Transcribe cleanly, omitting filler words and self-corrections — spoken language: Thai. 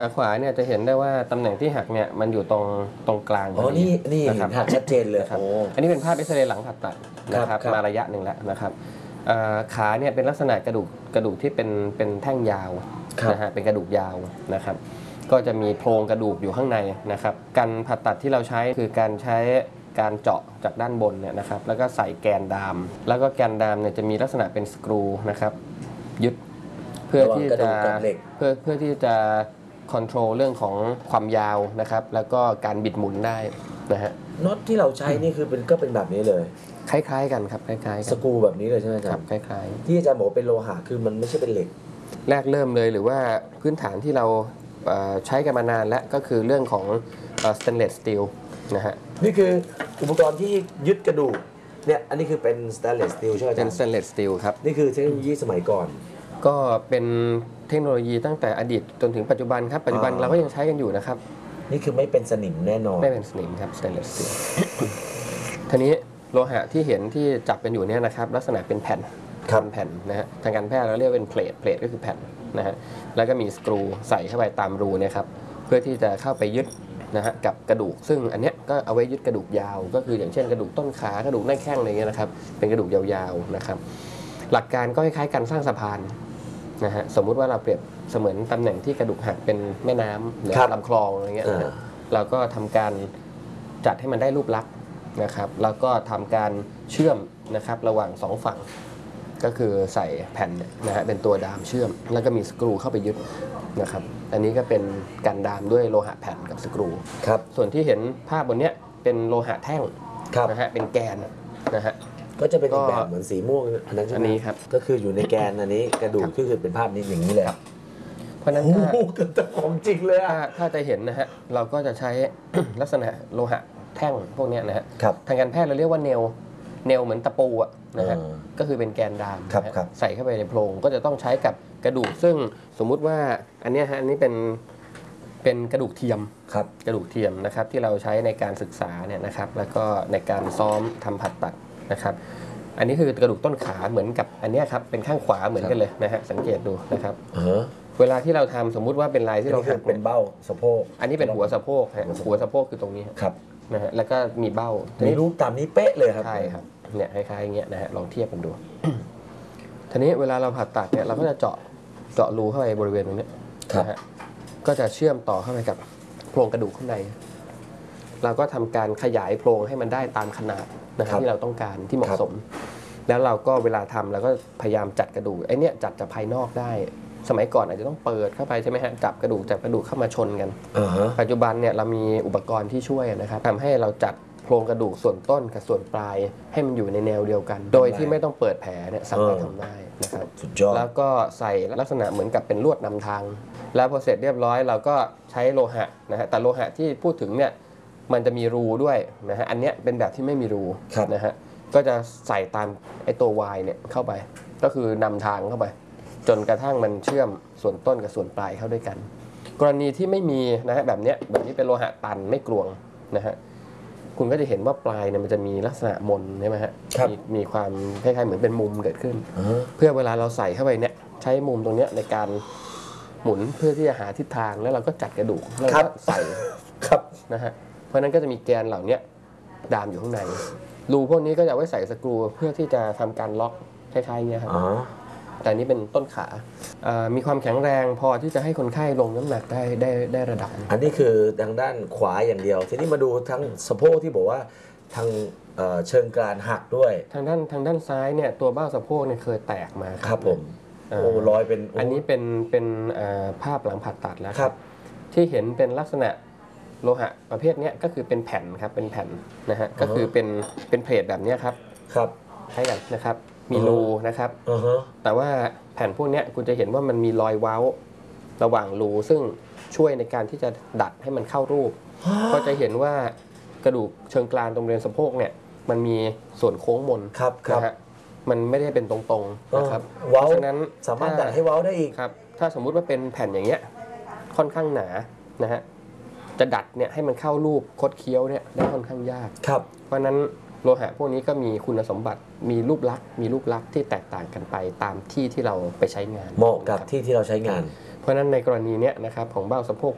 ขวาเนี่ยจะเห็นได้ว่าตำแหน่งที่หักเนี่ยมันอยู่ตรงกลางอ๋อนี่หักชัดเจนเลยครับอันนี้เป็นภาพเอ็กซเรย์หลังผ่าตัดนะครับมาระยะหนึ่งแล้วนะครับขาเนี่ยเป็นลักษณะกระดูกที่เป็นแท่งยาวนะฮะเป็นกระดูกยาวนะครับก็จะมีโพรงกระดูกอยู่ข้างในนะครับการผ่าตัดที่เราใช้คือการใช้การเจาะจากด้านบนเนี่ยนะครับแล้วก็ใส่แกนดามแล้วก็แกนดามเนี่ยจะมีลักษณะเป็นสกรูนะครับยึดเพื่อที่จะคอนโทรลเรื่องของความยาวนะครับแล้วก็การบิดหมุนได้นะฮะน็อตที่เราใช้นี่คือก็เป็นแบบนี้เลยคล้ายๆกันครับคล้ายๆสกรูแบบนี้เลยใช่ไหมอาจารย์คล้ายๆที่อาจารย์บอกเป็นโลหะคือมันไม่ใช่เป็นเหล็กแรกเริ่มเลยหรือว่าพื้นฐานที่เราใช้กันมานานแล้วก็คือเรื่องของstainless steel นะฮะนี่คืออุปกรณ์ที่ยึดกระดูกเนี่ยอันนี้คือเป็น stainless steel ใช่ไหมอาจารย์เป็น stainless steel ครับนี่คือเทคโนโลยีสมัยก่อนก็เป็นเทคโนโลยีตั้งแต่อดีตจนถึงปัจจุบันครับปัจจุบันเราก็ยังใช้กันอยู่นะครับนี่คือไม่เป็นสนิมแน่นอนไม่เป็นสนิมครับ stainless steel ทีนี้โลหะที่เห็นที่จับกันอยู่เนี่ยนะครับลักษณะเป็นแผ่นนะฮะทางการแพทย์เราเรียกเป็นเพลทก็คือแผ่นนะฮะแล้วก็มีสกรูใส่เข้าไปตามรูเนี่ยครับเพื่อที่จะเข้าไปยึดนะฮะกับกระดูกซึ่งอันเนี้ยก็เอาไว้ยึดกระดูกยาวก็คืออย่างเช่นกระดูกต้นขากระดูกหน้าแข้งอะไรเงี้ยนะครับเป็นกระดูกยาวๆนะครับหลักการก็คล้ายๆการสร้างสะพานนะฮะสมมุติว่าเราเปรียบเสมือนตำแหน่งที่กระดูกหักเป็นแม่น้ำหรือลำคลองอะไรเงี้ยเราก็ทำการจัดให้มันได้รูปลักษณ์นะครับแล้วก็ทำการเชื่อมนะครับระหว่างสองฝั่งก็คือใส่แผ่นนะฮะเป็นตัวดามเชื่อมแล้วก็มีสกรูเข้าไปยึดนะครับอันนี้ก็เป็นการดามด้วยโลหะแผ่นกับสกรูครับส่วนที่เห็นภาพบนนี้เป็นโลหะแท่งนะฮะเป็นแกนนะฮะก็จะเป็นอีกแบบเหมือนสีม่วงอันนั้นใช่ไหมอันนี้ครับก็คืออยู่ในแกนอันนี้กระดูกก็คือเป็นภาพนี้อย่างนี้เลยเพราะนั้นถ้าของจริงเลยถ้าจะเห็นนะฮะเราก็จะใช้ ลักษณะโลหะแท่งพวกนี้นะฮะทางการแพทย์เราเรียกว่าเนลเหมือนตะปูอะนะฮะก็คือเป็นแกนดามใส่เข้าไปในโพรงก็จะต้องใช้กับกระดูกซึ่งสมมุติว่าอันนี้ฮะอันนี้เป็นกระดูกเทียมกระดูกเทียมนะครับที่เราใช้ในการศึกษาเนี่ยนะครับแล้วก็ในการซ้อมทำผ่าตัดนะครับอันนี้คือกระดูกต้นขาเหมือนกับอันนี้ครับเป็นข้างขวาเหมือนกันเลยนะฮะสังเกตดูนะครับเวลาที่เราทำสมมุติว่าเป็นลายที่เราหักเป็นเบ้าสะโพกอันนี้เป็นหัวสะโพกฮะหัวสะโพกคือตรงนี้ครับนะฮะแล้วก็มีเบ้ามีรูปตามนี้เป๊ะเลยครับใช่ครับเนี่ยคล้ายๆอย่างเงี้ยนะฮะลองเทียบกันดู ทีนี้เวลาเราผ่าตัดเนี่ยเราก็จะเจาะรูเข้าไปบริเวณตรงนี้นะฮะก็จะเชื่อมต่อเข้าไปกับโพรงกระดูกข้างในเราก็ทำการขยายโพรงให้มันได้ตามขนาดนะครับที่เราต้องการที่เหมาะสมแล้วเราก็เวลาทำเราก็พยายามจัดกระดูกไอ้นี่จัดจากภายนอกได้สมัยก่อนอาจจะต้องเปิดเข้าไปใช่ไหมฮะจับกระดูกเข้ามาชนกันปัจจุบันเนี่ยเรามีอุปกรณ์ที่ช่วยนะครับทำให้เราจัดโครงกระดูกส่วนต้นกับส่วนปลายให้มันอยู่ในแนวเดียวกันโดยที่ไม่ต้องเปิดแผลเนี่ยสามารถทำได้นะครับแล้วก็ใส่ลักษณะเหมือนกับเป็นลวดนำทางแล้วพอเสร็จเรียบร้อยเราก็ใช้โลหะนะฮะแต่โลหะที่พูดถึงเนี่ยมันจะมีรูด้วยนะฮะอันเนี้ยเป็นแบบที่ไม่มีรูนะฮะก็จะใส่ตามไอ้ตัว Y เนี่ยเข้าไปก็คือนำทางเข้าไปจนกระทั่งมันเชื่อมส่วนต้นกับส่วนปลายเข้าด้วยกันกรณีที่ไม่มีนะฮะแบบนี้เป็นโลหะตันไม่กลวงนะฮะคุณก็จะเห็นว่าปลายเนี่ยมันจะมีลักษณะมนใช่ไหมฮะมีความคล้ายๆเหมือนเป็นมุมเกิดขึ้นเพื่อเวลาเราใส่เข้าไปเนี่ยใช้มุมตรงนี้ในการหมุนเพื่อที่จะหาทิศทางแล้วเราก็จัดกระดูกแล้วก็ใส่นะฮะเพราะนั้นก็จะมีแกนเหล่านี้ดามอยู่ข้างในรูพวกนี้ก็จะไว้ใส่สกรูเพื่อที่จะทำการล็อกคล้ายๆอย่างเงี้ยครับแต่นี้เป็นต้นขามีความแข็งแรงพอที่จะให้คนไข้ลงน้ำหนักได้ระดับอันนี้คือทางด้านขวาอย่างเดียวทีนี้มาดูทั้งสะโพกที่บอกว่าทางเชิงกรานหักด้วยทางด้านซ้ายเนี่ยตัวเบ้าสะโพกเนี่ยเคยแตกมาครับผมโอ้รอยเป็นอันนี้เป็นภาพหลังผ่าตัดแล้วครับที่เห็นเป็นลักษณะโลหะประเภทนี้ก็คือเป็นแผ่นครับเป็นแผ่นนะฮะก็คือเป็นเพลทแบบนี้ครับคล้ายกันนะครับมีรูนะครับแต่ว่าแผ่นพวกนี้คุณจะเห็นว่ามันมีรอยเว้าระหว่างรูซึ่งช่วยในการที่จะดัดให้มันเข้ารูปก็จะเห็นว่ากระดูกเชิงกรานตรงบริเวณสะโพกเนี่ยมันมีส่วนโค้งมนนะฮะมันไม่ได้เป็นตรงๆนะครับเพราะฉะนั้นสามารถดัดให้เว้าได้อีกครับถ้าสมมุติว่าเป็นแผ่นอย่างเงี้ยค่อนข้างหนานะฮะจะดัดเนี่ยให้มันเข้ารูปคดเคี้ยวเนี่ยได้ค่อนข้างยากเพราะฉะนั้นโลหะพวกนี้ก็มีคุณสมบัติมีรูปลักษณ์ที่แตกต่างกันไปตามที่เราไปใช้งานเหมาะกับที่เราใช้งานเพราะฉะนั้นในกรณีนี้นะครับของเบ้าสะโพก